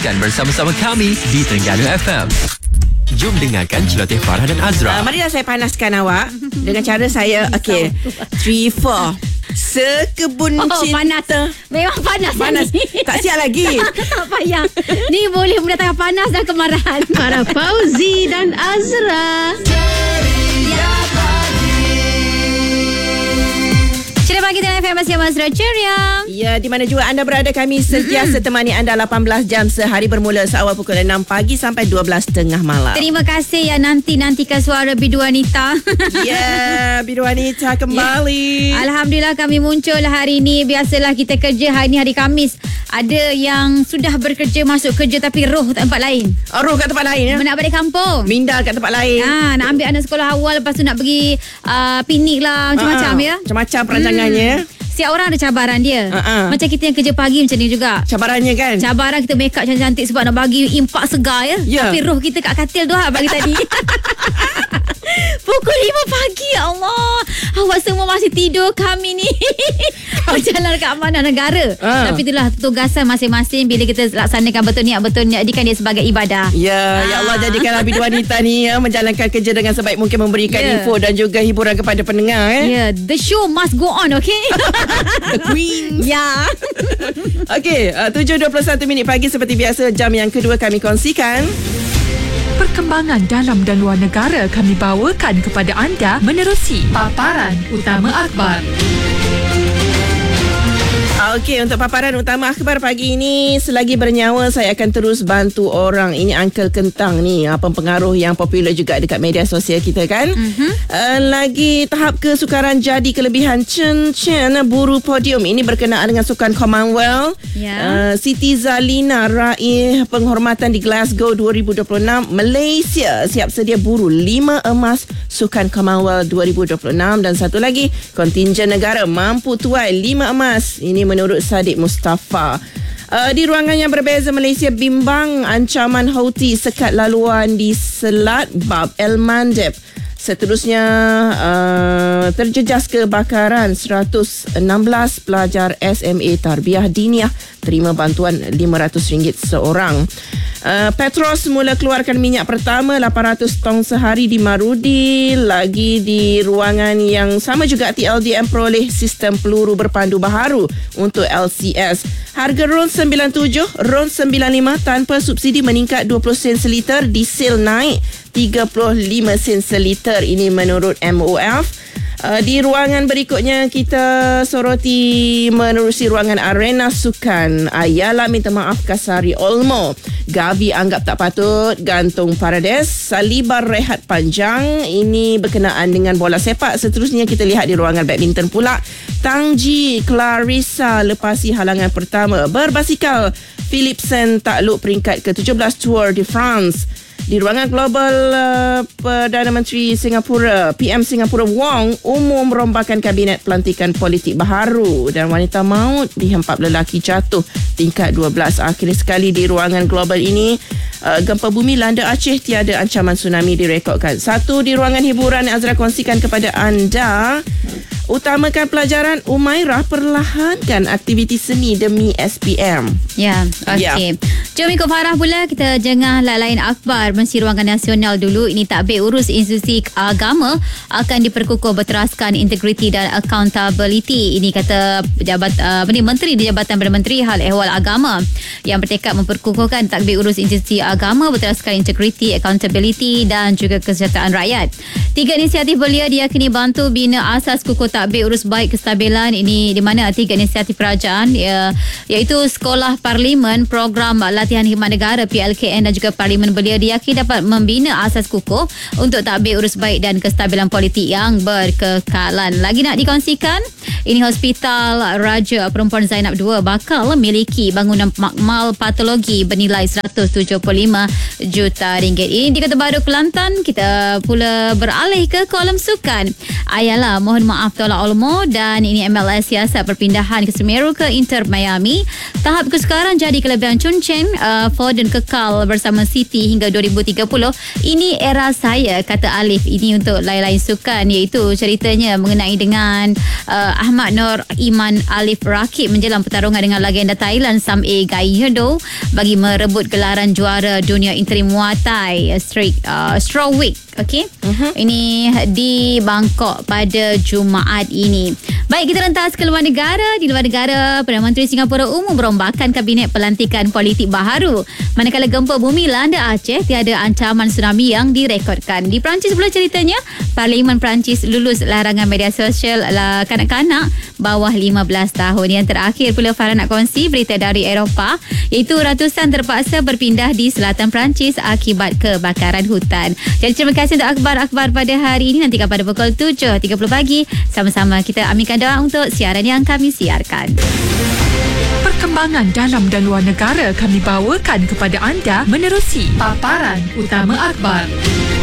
Kan bersama-sama kami di Terengganu FM. Jom dengarkan celoteh Farah dan Azra. Marilah saya panaskan awak dengan cara saya. Okay, 3, 4. Sekebun cinta. Panas. Memang panas. Panas. Tak siap lagi. Tak payah. Ni boleh mendatangkan panas dan kemarahan. Para Fauzi dan Azra. Cerita pagi dengan FM bersama Azra Ceria. Ya, di mana juga anda berada, kami sentiasa temani anda 18 jam sehari bermula seawal pukul 6 pagi sampai 12 tengah malam. Terima kasih yang nantikan suara Bidu Wanita. Ya, Bidu Wanita kembali. Alhamdulillah kami muncul hari ini. Biasalah kita kerja hari ni hari Khamis. Ada yang sudah bekerja masuk kerja tapi roh tempat lain. Roh kat tempat lain ya. Nak balik kampung. Minda kat tempat lain. Nak ambil anak sekolah awal, lepas tu nak pergi piknik lah, macam-macam ya. Macam-macam perancangannya. Setiap orang ada cabaran dia. Macam kita yang kerja pagi macam ni juga. Cabarannya kan. Cabaran kita make up cantik-cantik sebab nak bagi impak segar ya. Tapi roh kita kat katil tu pagi tadi. Pukul 5 pagi, ya Allah. Awak semua masih tidur, kami ni berjalan ke amanah negara. Tapi itulah tugasan masing-masing. Bila kita laksanakan betul niat jadikan dia sebagai ibadah. Ya Allah, jadikanlah Bidu Wanita ni menjalankan kerja dengan sebaik mungkin, memberikan info dan juga hiburan kepada pendengar. The show must go on, okay? The Queen. Ya. Okay, 7.21 pagi seperti biasa, jam yang kedua kami kongsikan. Perkembangan dalam dan luar negara kami bawakan kepada anda menerusi paparan utama akhbar. Okey, untuk paparan utama akhbar pagi ini, selagi bernyawa saya akan terus bantu orang. Ini Uncle Kentang ni, pengaruh yang popular juga dekat media sosial kita kan. Lagi tahap kesukaran jadi kelebihan Chen buru podium. Ini berkenaan dengan sukan Commonwealth. Siti Zalina raih penghormatan di Glasgow 2026. Malaysia siap sedia buru 5 emas sukan Commonwealth 2026. Dan satu lagi, kontingen negara mampu tuai 5 emas. Ini menurut Sadiq Mustafa. Di ruangan yang berbeza, Malaysia bimbang ancaman Houthi sekat laluan di Selat Bab El Mandeb. Seterusnya, terjejas kebakaran 116 pelajar SMA Tarbiyah Diniyah terima bantuan RM500 seorang. Petros mula keluarkan minyak pertama 800 tong sehari di Marudi. Lagi di ruangan yang sama juga, TLDM peroleh sistem peluru berpandu baharu untuk LCS. Harga RON 97, RON 95 tanpa subsidi meningkat 20 sen seliter. Diesel naik 35 sen seliter. Ini menurut MOF. Di ruangan berikutnya kita soroti menerusi ruangan arena sukan. Ayala minta maaf Kasari Olmo. Gavi anggap tak patut gantung Parades. Salibar rehat panjang. Ini berkenaan dengan bola sepak. Seterusnya kita lihat di ruangan badminton pula. Tangji Clarissa lepasi halangan pertama. Berbasikal, Philipsen takluk peringkat ke-17 Tour de France. Di ruangan global, Perdana Menteri Singapura, PM Singapura Wong umum merombakan kabinet pelantikan politik baharu. Dan wanita maut dihempap lelaki jatuh tingkat 12. Akhir sekali di ruangan global ini, gempa bumi landa Aceh, tiada ancaman tsunami direkodkan. Satu di ruangan hiburan yang Azra kongsikan kepada anda. Utamakan pelajaran, Umairah perlahankan aktiviti seni demi SPM. Ya, okey. Jom ikut Farah pula, kita jengah lain akhbar Mensi Ruangan Nasional dulu. Ini takbir urus institusi agama akan diperkukuh berteraskan integriti dan accountability. Ini kata Menteri di Jabatan Perdana Menteri Hal Ehwal Agama yang bertekad memperkukuhkan takbir urus institusi agama berteraskan integriti, accountability dan juga kesejahteraan rakyat. 3 inisiatif belia diyakini bantu bina asas kukuh takbir urus baik kestabilan. Ini di mana 3 inisiatif kerajaan iaitu Sekolah Parlimen, Program Latihan Khidmat Negara PLKN dan juga Parlimen belia diyakini dapat membina asas kukuh untuk takbir urus baik dan kestabilan politik yang berkekalan. Lagi nak dikongsikan, ini Hospital Raja Perempuan Zainab II bakal memiliki bangunan makmal patologi bernilai RM175 juta. Ini di Kota Baru, Kelantan. Kita pula beralih ke kolam sukan. Ayalah, mohon maaf Bartola Olmo, dan ini MLS siasat perpindahan Casemiro ke Inter Miami. Tahap kesukaran jadi kelebihan Chun Chen. Foden kekal bersama City hingga 2030. Ini era saya, kata Alif. Ini untuk lain-lain sukan, iaitu ceritanya mengenai dengan Ahmad Nur Iman Alif Rakib menjelang pertarungan dengan legenda Thailand Sam A. Gaido bagi merebut gelaran juara dunia interim Muay Thai Strawweight. Okey. Ini di Bangkok pada Jumaat ini. Baik, kita rentas ke luar negara. Di luar negara, Perdana Menteri Singapura umum berombakan kabinet pelantikan politik baharu. Manakala gempa bumi landa Aceh, tiada ancaman tsunami yang direkodkan. Di Perancis pula ceritanya, Parlimen Perancis lulus larangan media sosial kanak-kanak bawah 15 tahun. Yang terakhir pula Farah nak kongsi berita dari Eropah, iaitu ratusan terpaksa berpindah di selatan Perancis akibat kebakaran hutan. Jadi terima kasih untuk akhbar-akhbar pada hari ini. Nantikan pada pukul 7.30 pagi. Sama-sama kita aminkan doa untuk siaran yang kami siarkan. Perkembangan dalam dan luar negara kami bawakan kepada anda menerusi paparan utama akhbar.